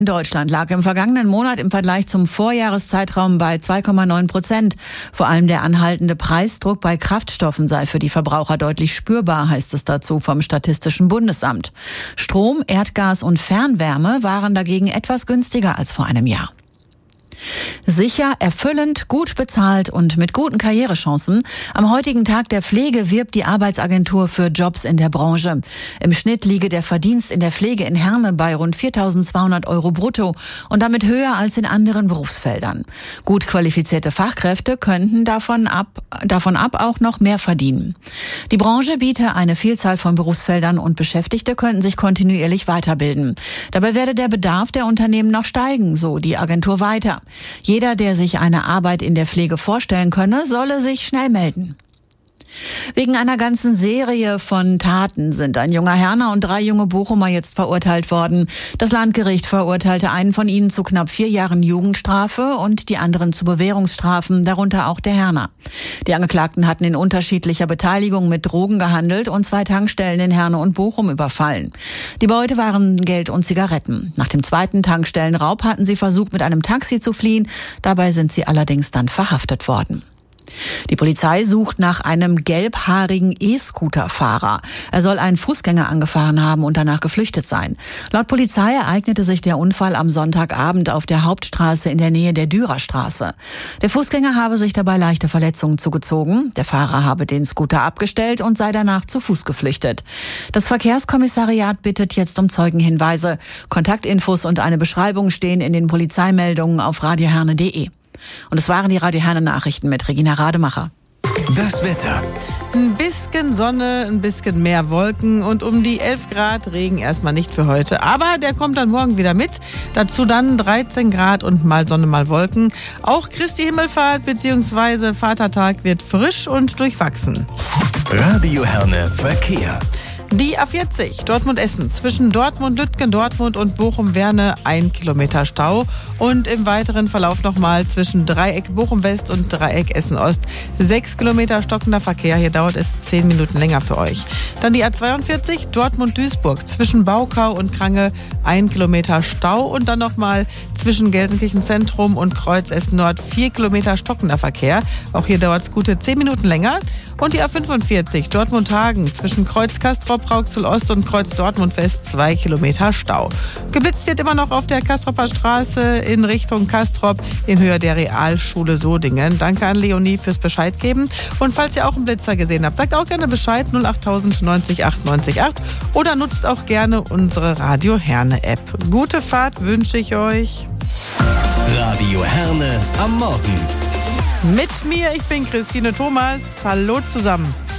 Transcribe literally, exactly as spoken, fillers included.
Deutschland lag im vergangenen Monat im Vergleich zum Vorjahreszeitraum bei zwei Komma neun Prozent. Vor allem der anhaltende Preisdruck bei Kraftstoffen sei für die Verbraucher deutlich spürbar, heißt es dazu vom Statistischen Bundesamt. Strom, Erdgas und Fernwärme waren dagegen etwas günstiger als vor einem Jahr. Sicher, erfüllend, gut bezahlt und mit guten Karrierechancen. Am heutigen Tag der Pflege wirbt die Arbeitsagentur für Jobs in der Branche. Im Schnitt liege der Verdienst in der Pflege in Herne bei rund viertausendzweihundert Euro brutto und damit höher als in anderen Berufsfeldern. Gut qualifizierte Fachkräfte könnten davon ab, davon ab auch noch mehr verdienen. Die Branche biete eine Vielzahl von Berufsfeldern und Beschäftigte könnten sich kontinuierlich weiterbilden. Dabei werde der Bedarf der Unternehmen noch steigen, so die Agentur weiter. Jeder, der sich eine Arbeit in der Pflege vorstellen könne, solle sich schnell melden. Wegen einer ganzen Serie von Taten sind ein junger Herner und drei junge Bochumer jetzt verurteilt worden. Das Landgericht verurteilte einen von ihnen zu knapp vier Jahren Jugendstrafe und die anderen zu Bewährungsstrafen, darunter auch der Herner. Die Angeklagten hatten in unterschiedlicher Beteiligung mit Drogen gehandelt und zwei Tankstellen in Herne und Bochum überfallen. Die Beute waren Geld und Zigaretten. Nach dem zweiten Tankstellenraub hatten sie versucht, mit einem Taxi zu fliehen. Dabei sind sie allerdings dann verhaftet worden. Die Polizei sucht nach einem gelbhaarigen E-Scooter-Fahrer. Er soll einen Fußgänger angefahren haben und danach geflüchtet sein. Laut Polizei ereignete sich der Unfall am Sonntagabend auf der Hauptstraße in der Nähe der Dürerstraße. Der Fußgänger habe sich dabei leichte Verletzungen zugezogen. Der Fahrer habe den Scooter abgestellt und sei danach zu Fuß geflüchtet. Das Verkehrskommissariat bittet jetzt um Zeugenhinweise. Kontaktinfos und eine Beschreibung stehen in den Polizeimeldungen auf radio herne punkt de. Und es waren die Radio Herne Nachrichten mit Regina Rademacher. Das Wetter. Ein bisschen Sonne, ein bisschen mehr Wolken und um die elf Grad Regen erstmal nicht für heute. Aber der kommt dann morgen wieder mit. Dazu dann dreizehn Grad und mal Sonne, mal Wolken. Auch Christi Himmelfahrt bzw. Vatertag wird frisch und durchwachsen. Radio Herne Verkehr. Die A vierzig, Dortmund-Essen, zwischen Dortmund-Lütgen, Dortmund und Bochum-Werne ein Kilometer Stau. Und im weiteren Verlauf nochmal zwischen Dreieck Bochum-West und Dreieck Essen-Ost sechs Kilometer stockender Verkehr. Hier dauert es zehn Minuten länger für euch. Dann die A zweiundvierzig, Dortmund-Duisburg, zwischen Baukau und Krange ein Kilometer Stau. Und dann nochmal zwischen Gelsenkirchen Zentrum und Kreuz Essen-Nord vier Kilometer stockender Verkehr. Auch hier dauert es gute zehn Minuten länger. Und die A fünfundvierzig, Dortmund-Hagen, zwischen Kreuz Castrop, Rauxel Ost und Kreuz Dortmund West zwei Kilometer Stau. Geblitzt wird immer noch auf der Castroper Straße in Richtung Castrop in Höhe der Realschule Sodingen. Danke an Leonie fürs Bescheid geben. Und falls ihr auch einen Blitzer gesehen habt, sagt auch gerne Bescheid null achttausend neunzig acht neunzig acht oder nutzt auch gerne unsere Radio Herne App. Gute Fahrt wünsche ich euch. Radio Herne am Morgen. Mit mir, ich bin Christine Thomas. Hallo zusammen.